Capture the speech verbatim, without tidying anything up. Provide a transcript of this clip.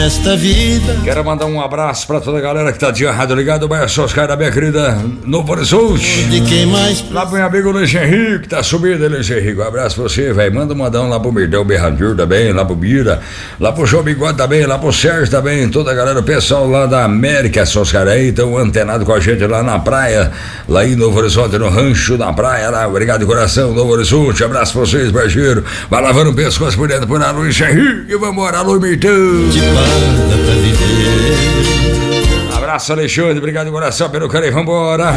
nesta vida. Quero mandar um abraço pra toda a galera que tá de rádio ligado, mas só os caras da minha querida Novo Horizonte. De quem mais... Lá pro meu amigo Luiz Henrique, tá subindo, Luiz Henrique. Um abraço pra você, velho. Manda um mandão lá pro Mirdão Berrandur também, lá pro Bira, lá pro João Bigode também, lá pro Sérgio também, toda a galera, o pessoal lá da América, só os caras aí estão antenados com a gente lá na praia, lá em Novo Horizonte, no rancho da praia lá. Obrigado de coração, Novo Horizonte. Abraço pra vocês, parceiro. Vai lavando o pescoço por dentro, por lá, Luiz Henrique. E vambora, alô, Mirtão. De bala pra viver. Abraço, Alexandre. Obrigado de coração pelo carinho. Vambora.